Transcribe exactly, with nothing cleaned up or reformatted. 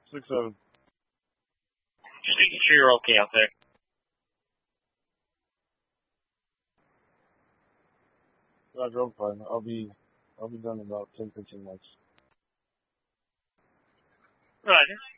Six seven. Just making sure you're okay out there. Roger, I'm fine. I'll be, I'll be done in about ten, fifteen minutes. Roger.